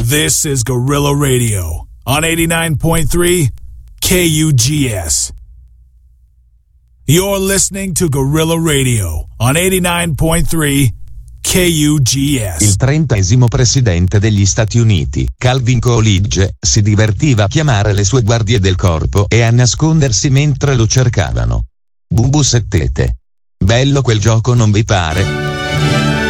This is Guerrilla Radio on 89.3 KUGS. You're listening to Guerrilla Radio on 89.3 KUGS. Il 30° presidente degli Stati Uniti, Calvin Coolidge, si divertiva a chiamare le sue guardie del corpo e a nascondersi mentre lo cercavano. Bubu settete. Bello quel gioco, non vi pare?